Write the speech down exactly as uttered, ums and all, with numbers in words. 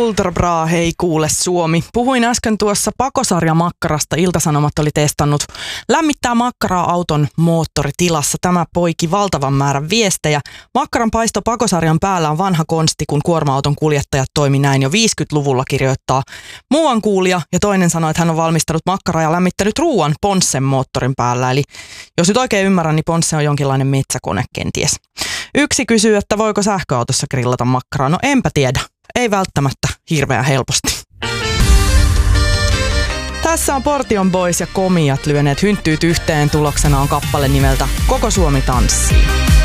Ultrabra, hei kuule Suomi. Puhuin äsken tuossa pakosarjamakkarasta. Ilta-Sanomat oli testannut lämmittää makkaraa auton moottoritilassa. Tämä poiki valtavan määrän viestejä. Makkaran paisto pakosarjan päällä on vanha konsti, kun kuorma-auton kuljettajat toimi näin jo viisikymmentäluvulla, kirjoittaa muuan kuulija. Ja toinen sanoi, että hän on valmistanut makkaraa ja lämmittänyt ruuan Ponssen moottorin päällä. Eli jos nyt oikein ymmärrän, niin Ponsse on jonkinlainen metsäkone kenties. Yksi kysyy, että voiko sähköautossa grillata makkaraa. No enpä tiedä. Ei välttämättä hirveän helposti. Tässä on Portion Boys ja Komiat lyöneet hynttyyt yhteen. Tuloksena on kappale nimeltä Koko Suomi tanssii.